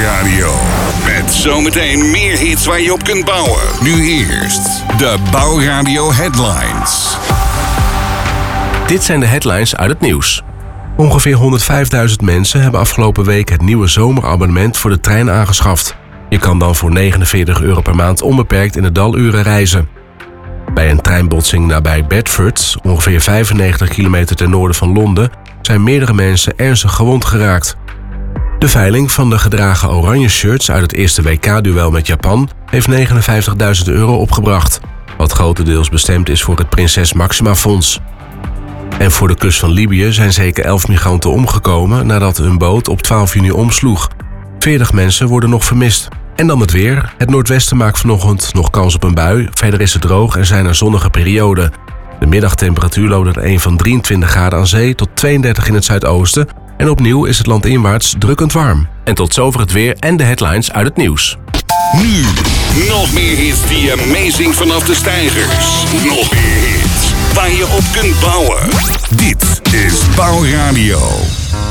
Bouwradio. Met zometeen meer hits waar je op kunt bouwen. Nu eerst de Bouwradio Headlines. Dit zijn de headlines uit het nieuws. Ongeveer 105.000 mensen hebben afgelopen week het nieuwe zomerabonnement voor de trein aangeschaft. Je kan dan voor €49 per maand onbeperkt in de daluren reizen. Bij een treinbotsing nabij Bedford, ongeveer 95 kilometer ten noorden van Londen, zijn meerdere mensen ernstig gewond geraakt. De veiling van de gedragen oranje shirts uit het eerste WK-duel met Japan heeft €59.000 opgebracht, wat grotendeels bestemd is voor het Prinses Maxima Fonds. En voor de kust van Libië zijn zeker 11 migranten omgekomen nadat een boot op 12 juni omsloeg. 40 mensen worden nog vermist. En dan het weer. Het noordwesten maakt vanochtend nog kans op een bui. Verder is het droog en zijn er zonnige perioden. De middagtemperatuur loopt er een van 23 graden aan zee tot 32 in het zuidoosten. En opnieuw is het landinwaarts drukkend warm. En tot zover het weer en de headlines uit het nieuws. Nu, nog meer hits die amazing vanaf de steigers. Nog meer hits waar je op kunt bouwen. Dit is Bouwradio.